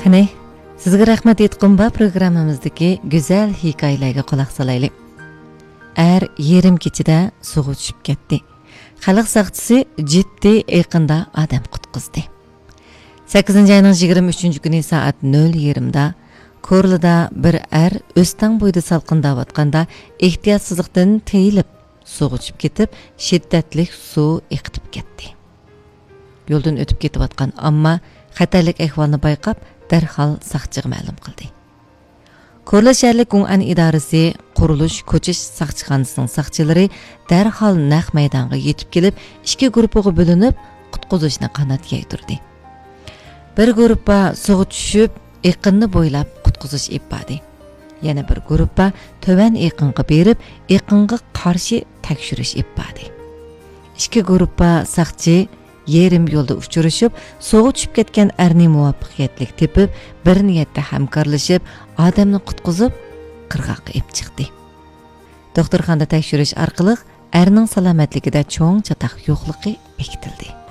Qani, sizga rahmat aytqim ba programmamizdagi go'zal hikoyalarga quloq solaylik. Yerim kechida suvga tushib ketdi. Xalq saqchisi jiddiy yaqinda odam qutqizdi. 8-oyning 23-kuni soat 0:20da Korlida bir o'stang bo'yida salqindayotganda ehtiyotsizlikdan tiyilib suvga tushib ketib, shiddatli suv eqitib ketdi. Yo'ldan o'tib ketayotgan ammo xatarlik ahvolni bayqab, darhol saqchiga ma'lum qildi. Korla shaharlik Gung'an idorasi qurilish ko'chish saqchixonasining saqchilari darhol naq maydonga yetib kelib, ikki guruhga bo'linib qutqizishni qanot yaydirdi. Bir guruhga suvga tushib, yaqinni bo'ylab qutqizish ipadi. Yana bir guruhga tovan yaqinga berib, yaqinga qarshi tekshirish ipadi. Ikki guruhga saqchi yerim yo'lda uchrashib, suvga tushib ketgan erni muvaffaqiyatli tepib, bir niyatda hamkorlashib, odamni qutqizib, qirg'oqqa olib chiqdi. Doktorxonada tekshirish orqali erning salomatligida cho'ng chataq yo'qligi bekitildi.